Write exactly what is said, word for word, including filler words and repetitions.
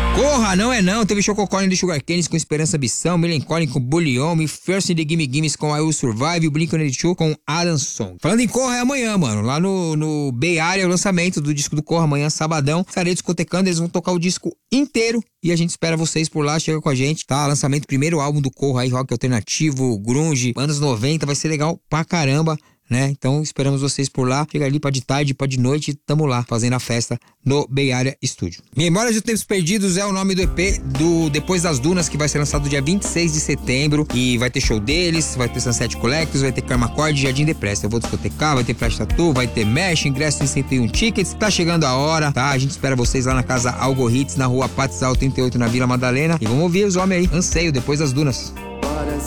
Corra, não é não. Teve Chococorn do Sugar Canes com Esperança Bição, Melancholy com Bullion, Me First in the Gimme Gimmes com I Will Survive, o Blink one eighty-two com Adam Song. Falando em Corra, é amanhã, mano. Lá no, no Bay Area, o lançamento do disco do Corra, amanhã, sabadão. Estarei discotecando, eles vão tocar o disco inteiro e a gente espera vocês por lá, chega com a gente, tá? Lançamento, primeiro álbum do Corra aí, rock alternativo, grunge, anos noventa, vai ser legal pra caramba, né? Então esperamos vocês por lá. Chega ali pra de tarde, pra de noite, tamo lá fazendo a festa no Bay Area Studio. Memórias de Tempos Perdidos é o nome do E P do Depois das Dunas, que vai ser lançado dia vinte e seis de setembro e vai ter show deles, vai ter Sunset Collectors, vai ter Karma Cord e Jardim Depressa. Eu vou discotecar, vai ter Flash Tattoo, vai ter Mesh, ingresso em cento e um tickets. Tá chegando a hora, tá? A gente espera vocês lá na casa Algorits, na rua Patizal trinta e oito, na Vila Madalena. E vamos ouvir os homens aí. Anseio, Depois das Dunas. Horas